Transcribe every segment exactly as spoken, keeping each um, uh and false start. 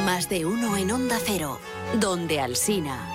Más de uno en Onda Cero, donde Alsina.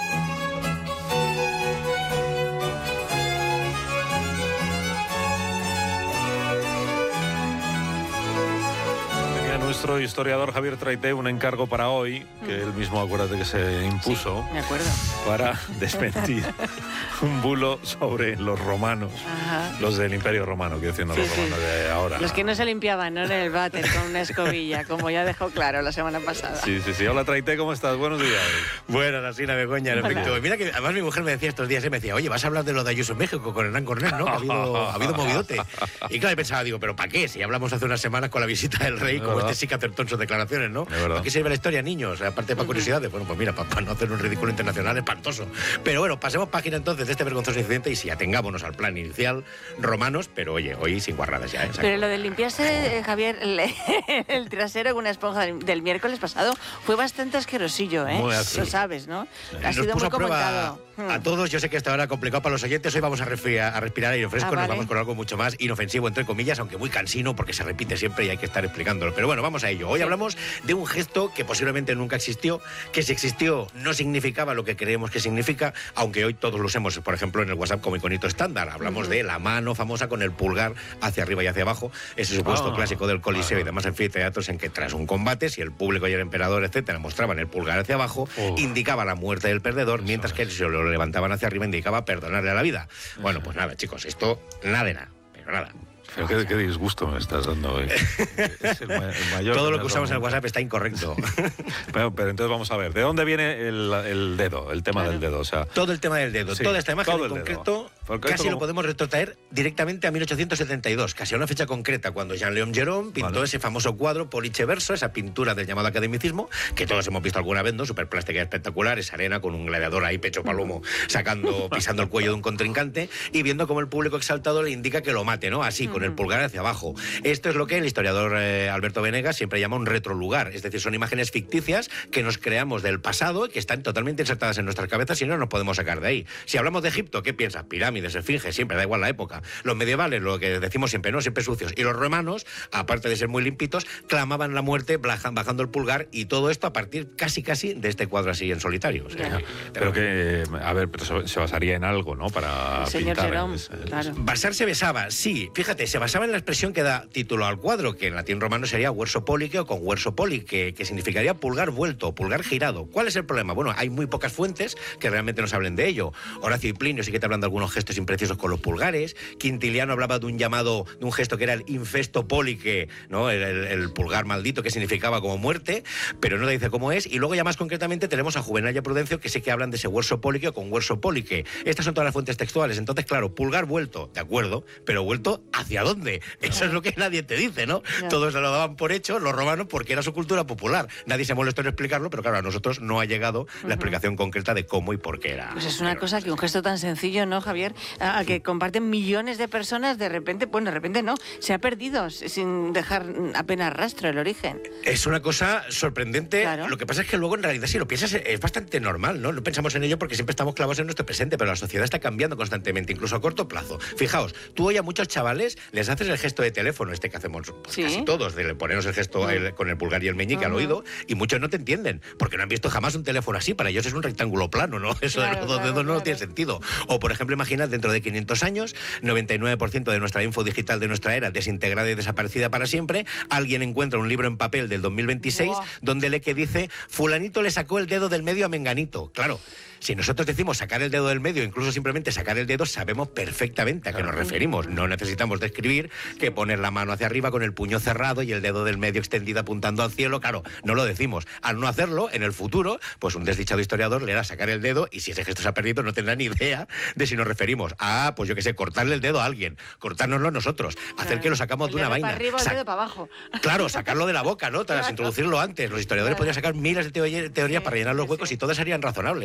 Nuestro historiador Javier Traité un encargo para hoy, que él mismo, acuérdate que se impuso, sí, me acuerdo, para desmentir un bulo sobre los romanos, Ajá. los del Imperio Romano, quiero decir, no sí, los romanos sí. de ahora. Los que no se limpiaban, ¿no?, en el váter con una escobilla, como ya dejó claro la semana pasada. Sí, sí, sí. Hola, Traité, ¿cómo estás? Buenos días. Buenas, Alsina, Begoña, en efecto. Mira que además mi mujer me decía estos días, me decía, oye, vas a hablar de lo de Ayuso en México con Hernán Cornell, ¿no? Que ha habido, ha habido movidote. Y claro, pensaba, digo, ¿pero para qué? Si hablamos hace unas semanas con la visita del rey, como este sí que acertó en sus declaraciones, ¿no? ¿Para qué sirve la historia, niños? Aparte para curiosidades. Bueno, pues mira, para, para no hacer un ridículo internacional espantoso. Pero bueno, pasemos página entonces de este vergonzoso incidente y sí, atengámonos al plan inicial, romanos, pero oye, hoy sin guarradas ya, ¿eh? Pero lo de limpiarse, eh, Javier, el, el trasero con una esponja del, del miércoles pasado fue bastante asquerosillo, ¿eh? Muy así. Lo sabes, ¿no? Ha Nos sido puso muy a prueba comentado. a todos. Yo sé que esta hora complicado para los oyentes. Hoy vamos a, respirar, a respirar aire fresco. Ah, vale. Nos vamos con algo mucho más inofensivo, entre comillas, aunque muy cansino, porque se repite siempre y hay que estar explicándolo. Pero bueno, vamos a ello. Hoy sí. hablamos de un gesto que posiblemente nunca existió, que si existió no significaba lo que creemos que significa, aunque hoy todos lo usemos, por ejemplo, en el WhatsApp como iconito estándar. Hablamos uh-huh. de la mano famosa con el pulgar hacia arriba y hacia abajo, ese supuesto oh, clásico del Coliseo uh-huh. y demás anfiteatros en que tras un combate, si el público y el emperador, etcétera, mostraban el pulgar hacia abajo, uh-huh. indicaba la muerte del perdedor, mientras que si lo levantaban hacia arriba indicaba perdonarle a la vida. Uh-huh. Bueno, pues nada, chicos, esto nada de nada, pero nada. Pero qué, qué disgusto me estás dando hoy. Es el, el mayor todo lo que usamos en el WhatsApp está incorrecto. Pero, pero entonces vamos a ver, ¿de dónde viene el, el dedo, el tema claro. del dedo? O sea, todo el tema del dedo, sí, toda esta imagen en concreto, casi lo podemos retrotraer directamente a mil ochocientos setenta y dos, casi a una fecha concreta, cuando Jean-Léon Gérôme pintó vale. ese famoso cuadro Police Verso, esa pintura del llamado academicismo, que todos hemos visto alguna vez, ¿no? Súper plástica y espectacular, esa arena con un gladiador ahí, pecho palomo, sacando, pisando el cuello de un contrincante y viendo cómo el público exaltado le indica que lo mate, ¿no? Así, uh-huh. con el pulgar hacia abajo. Esto es lo que el historiador eh, Alberto Venegas siempre llama un retrolugar, es decir, son imágenes ficticias que nos creamos del pasado y que están totalmente insertadas en nuestras cabezas y no nos podemos sacar de ahí. Si hablamos de Egipto, ¿qué piensas? Pirámides, esfinges, siempre, da igual la época. Los medievales, lo que decimos siempre, no, siempre sucios. Y los romanos, aparte de ser muy limpitos, clamaban la muerte bajando el pulgar y todo esto a partir casi casi de este cuadro así en solitario. O sea, pero que, a ver, pero se basaría en algo, ¿no? Para señor pintar. Gérôme, Es, es, claro. Basarse besaba, sí. Fíjate, se basaba en la expresión que da título al cuadro, que en latín romano sería huerso polique o con huerso poli, que, que significaría pulgar vuelto, pulgar girado. ¿Cuál es el problema? Bueno, hay muy pocas fuentes que realmente nos hablen de ello. Horacio y Plinio sí que te hablan de algunos gestos imprecisos con los pulgares. Quintiliano hablaba de un llamado, de un gesto que era el infesto polique, ¿no? El, el, el pulgar maldito, que significaba como muerte, pero no te dice cómo es. Y luego ya más concretamente tenemos a Juvenal y a Prudencio, que sí que hablan de ese huerso polique o con huerso polique. Estas son todas las fuentes textuales. Entonces, claro, pulgar vuelto, de acuerdo, pero vuelto ¿hacia dónde? Eso es lo que nadie te dice, ¿no? Yeah. Todos se lo daban por hecho, los romanos, porque era su cultura popular. Nadie se molestó en explicarlo, pero claro, a nosotros no ha llegado uh-huh. la explicación concreta de cómo y por qué era. Pues es una pero, cosa que un gesto tan sencillo, ¿no, Javier? Al que comparten millones de personas, de repente, bueno, de repente no, se ha perdido sin dejar apenas rastro el origen. Es una cosa sorprendente. Claro. Lo que pasa es que luego, en realidad, si lo piensas, es bastante normal, ¿no? No pensamos en ello porque siempre estamos clavados en nuestro presente, pero la sociedad está cambiando constantemente, incluso a corto plazo. Fijaos, tú hoy a muchos chavales les haces el gesto de teléfono, este que hacemos pues, ¿sí? casi todos, de ponernos el gesto sí. el, con el pulgar y el meñique uh-huh. al oído, y muchos no te entienden, porque no han visto jamás un teléfono así. Para ellos es un rectángulo plano, ¿no? Eso claro, de los dos claro, dedos claro. no tiene sentido. O, por ejemplo, imaginad dentro de quinientos años, noventa y nueve por ciento de nuestra info digital de nuestra era desintegrada y desaparecida para siempre, alguien encuentra un libro en papel del dos mil veintiséis wow. donde lee que dice, fulanito le sacó el dedo del medio a menganito. Claro. Si nosotros decimos sacar el dedo del medio, incluso simplemente sacar el dedo, sabemos perfectamente a qué nos referimos. No necesitamos describir que poner la mano hacia arriba con el puño cerrado y el dedo del medio extendido apuntando al cielo. Claro, no lo decimos. Al no hacerlo, en el futuro, pues un desdichado historiador le hará sacar el dedo y si ese gesto se ha perdido no tendrá ni idea de si nos referimos a, pues yo qué sé, cortarle el dedo a alguien, cortárnoslo nosotros, hacer claro. que lo sacamos el de una vaina. Para arriba, el Sa- dedo para abajo. Claro, sacarlo de la boca, ¿no? Tras claro. introducirlo antes. Los historiadores claro. podrían sacar miles de teorías, teorías sí, para rellenar los huecos sí. y todas serían razonables. Es que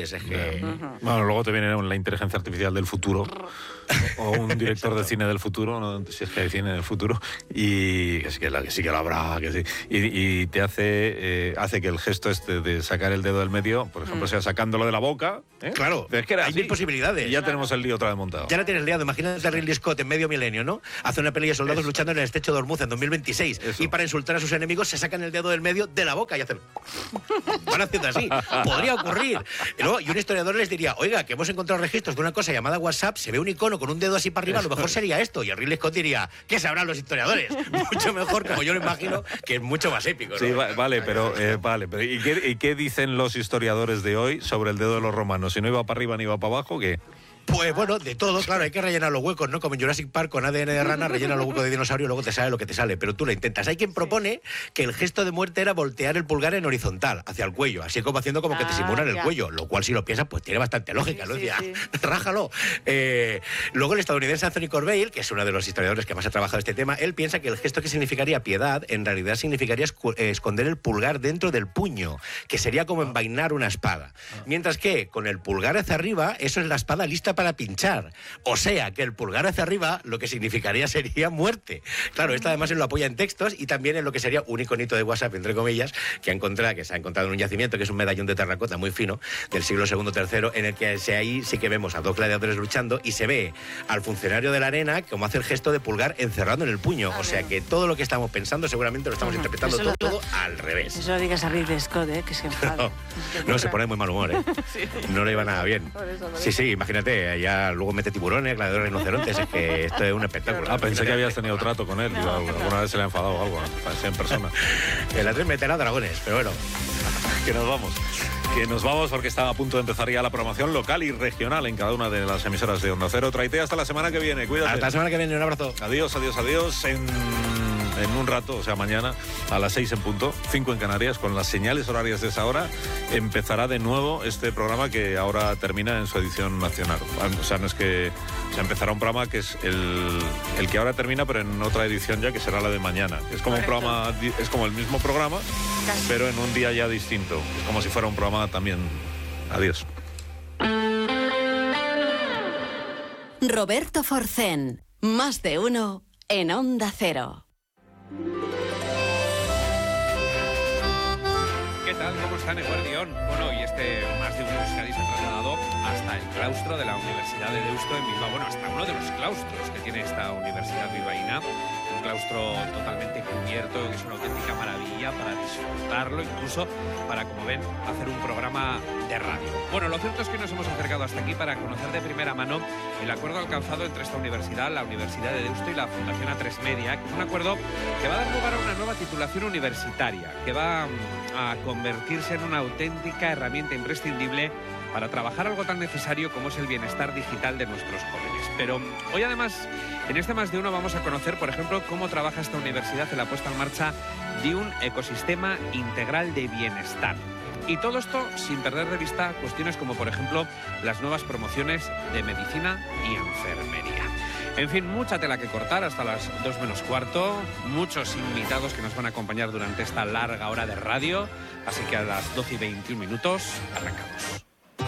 que... Uh-huh. Bueno, luego te viene la inteligencia artificial del futuro o un director de cine del futuro, ¿no? Si es que hay cine del futuro, y que sí que, la, que, sí que lo habrá, que sí, y, y te hace, eh, hace que el gesto este de sacar el dedo del medio, por ejemplo, mm. sea sacándolo de la boca. ¿eh? Claro, es que era hay así, mil posibilidades. Y ya tenemos el lío otra vez montado. Ya la tienes liado. Imagínate a Ridley Scott en medio milenio, ¿no? Hace una peli de soldados Eso. luchando en el estrecho de Hormuz en dos mil veintiséis. Eso. Y para insultar a sus enemigos se sacan el dedo del medio de la boca y hacen... Van haciendo así. Podría ocurrir. Y, luego, y un historiador les diría, oiga, que hemos encontrado registros de una cosa llamada WhatsApp, se ve un icono con un dedo así para arriba, a lo mejor sería esto. Y el Ridley Scott diría, ¿qué sabrán los historiadores? Mucho mejor, como yo lo imagino, que es mucho más épico, ¿no? Sí, va, vale, pero, eh, vale, pero ¿y qué, ¿y qué dicen los historiadores de hoy sobre el dedo de los romanos? Si no iba para arriba ni iba para abajo, ¿qué? Pues bueno, de todo, claro, hay que rellenar los huecos, ¿no? Como en Jurassic Park con A D N de rana, rellena los huecos de dinosaurio y luego te sale lo que te sale, pero tú lo intentas. Hay quien propone que el gesto de muerte era voltear el pulgar en horizontal, hacia el cuello, así como haciendo como que te Ah, simulan el ya. cuello, lo cual si lo piensas, pues tiene bastante lógica, Sí, ¿no? sí, Decía, sí. rájalo. Eh, luego el estadounidense Anthony Corbeil, que es uno de los historiadores que más ha trabajado este tema, él piensa que el gesto que significaría piedad, en realidad significaría escu- eh, esconder el pulgar dentro del puño, que sería como envainar una espada. Mientras que con el pulgar hacia arriba, eso es la espada lista para pinchar. O sea, que el pulgar hacia arriba lo que significaría sería muerte. Claro, esto además él lo apoya en textos y también en lo que sería un iconito de WhatsApp, entre comillas, que ha encontrado, que se ha encontrado en un yacimiento, que es un medallón de terracota muy fino, del siglo segundo tercero, en el que se, ahí sí que vemos a dos gladiadores luchando y se ve al funcionario de la arena como hace el gesto de pulgar encerrado en el puño. O sea, que todo lo que estamos pensando seguramente lo estamos Ujú. interpretando Eso todo, lo- todo al revés. Eso lo digas a Ridley Scott, ¿eh? Que se enfada. No, no, se pone muy mal humor, ¿eh? Sí. No le iba nada bien. Por eso, por Sí, eso. sí, imagínate, ya luego mete tiburones, gladiadores, rinocerontes, es que esto es un espectáculo. Ah, pensé que habías tenido trato con él, digo, alguna vez se le ha enfadado o algo, ¿no? En persona. El Andrés meterá dragones, pero bueno. Que nos vamos. Que nos vamos porque está a punto de empezar ya la programación local y regional en cada una de las emisoras de Onda Cero. Traite hasta la semana que viene. Cuídate. Hasta la semana que viene, un abrazo. Adiós, adiós, adiós. En, en un rato, o sea, mañana a las seis en punto, cinco en Canarias, con las señales horarias de esa hora, empezará de nuevo este programa que ahora termina en su edición nacional. O sea, no es que... O sea, empezará un programa que es el, el que ahora termina, pero en otra edición ya, que será la de mañana. Es como un Correcto. programa, di- es como el mismo programa, Casi. pero en un día ya distinto. Es como si fuera un programa también. Adiós. Roberto Forcén, más de uno en Onda Cero. ¿Qué tal? ¿Cómo están, Eguardión? Bueno, y este más de uno Euskadi se ha trasladado hasta el claustro de la Universidad de Deusto en Bilbao. Bueno, hasta uno de los claustros que tiene esta universidad bilbaína. Un claustro totalmente cubierto, que es una auténtica maravilla para disfrutarlo, incluso para, como ven, hacer un programa de radio. Bueno, lo cierto es que nos hemos acercado hasta aquí para conocer de primera mano el acuerdo alcanzado entre esta universidad, la Universidad de Deusto y la Fundación A tres Media, que es un acuerdo que va a dar lugar a una nueva titulación universitaria, que va a convertirse en una auténtica herramienta imprescindible para trabajar algo tan necesario como es el bienestar digital de nuestros jóvenes. Pero hoy además, en este Más de Uno vamos a conocer, por ejemplo, cómo trabaja esta universidad en la puesta en marcha de un ecosistema integral de bienestar. Y todo esto sin perder de vista cuestiones como, por ejemplo, las nuevas promociones de medicina y enfermería. En fin, mucha tela que cortar hasta las dos menos cuarto, muchos invitados que nos van a acompañar durante esta larga hora de radio, así que a las doce y veintiún minutos arrancamos.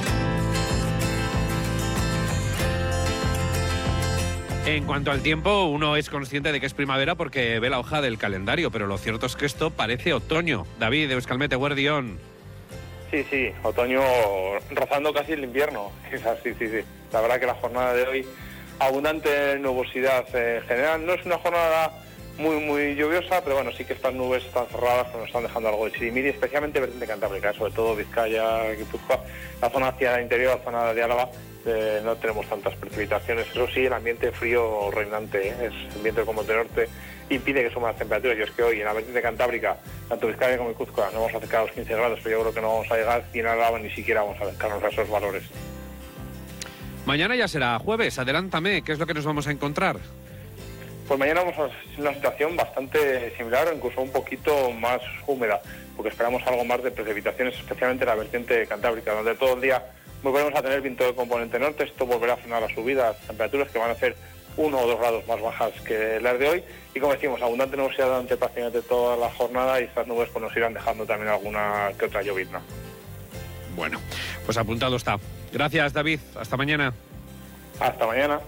En cuanto al tiempo, uno es consciente de que es primavera porque ve la hoja del calendario, pero lo cierto es que esto parece otoño. David, Euskalmete, Guardión. Sí, sí, otoño rozando casi el invierno. Es así, sí, sí. La verdad que la jornada de hoy, abundante nubosidad en general. No es una jornada muy, muy lluviosa, pero bueno, sí que estas nubes están cerradas, pero nos están dejando algo de chirimiri, especialmente vertiente cantábrica, sobre todo Vizcaya, Guipúzcoa, la zona hacia el interior, la zona de Álava. Eh, no tenemos tantas precipitaciones. Eso sí, el ambiente frío reinante, ¿eh? Es el viento de componente norte, impide que suban las temperaturas. Y es que hoy en la vertiente cantábrica, tanto Vizcaya como Guipúzcoa, no vamos a acercar a los quince grados, pero yo creo que no vamos a llegar, y en Álava ni siquiera vamos a acercarnos a esos valores. Mañana ya será jueves, adelántame, ¿qué es lo que nos vamos a encontrar? Pues mañana vamos a una situación bastante similar o incluso un poquito más húmeda, porque esperamos algo más de precipitaciones, especialmente en la vertiente cantábrica, donde todo el día volveremos a tener viento de componente norte. Esto volverá a frenar las subidas, temperaturas que van a ser uno o dos grados más bajas que las de hoy. Y como decimos, abundante nubosidad durante prácticamente toda la jornada, y estas nubes pues nos irán dejando también alguna que otra llovizna. Bueno, pues apuntado está. Gracias, David. Hasta mañana. Hasta mañana.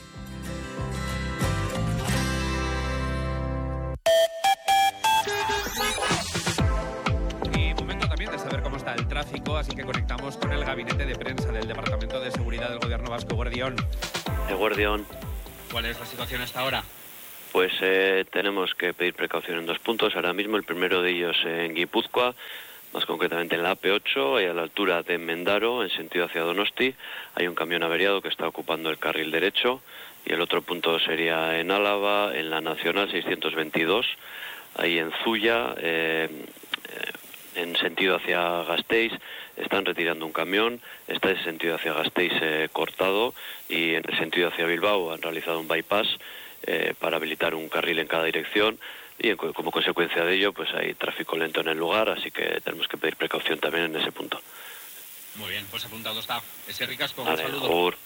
Y momento también de saber cómo está el tráfico, así que conectamos con el gabinete de prensa del Departamento de Seguridad del Gobierno Vasco. Guardión. Guardión. ¿Cuál es la situación hasta ahora? Pues eh, tenemos que pedir precaución en dos puntos ahora mismo. El primero de ellos en Guipúzcoa, más concretamente en la A P ocho, y a la altura de Mendaro, en sentido hacia Donosti. Hay un camión averiado que está ocupando el carril derecho. Y el otro punto sería en Álava, en la Nacional seiscientos veintidós, ahí en Zuya, eh, en sentido hacia Gasteiz. Están retirando un camión, está en sentido hacia Gasteiz eh, cortado, y en el sentido hacia Bilbao han realizado un bypass eh, para habilitar un carril en cada dirección, y en, como consecuencia de ello pues hay tráfico lento en el lugar, así que tenemos que pedir precaución también en ese punto. Muy bien, pues apuntado está. Ese Ricasco, un vale, saludo. Agur.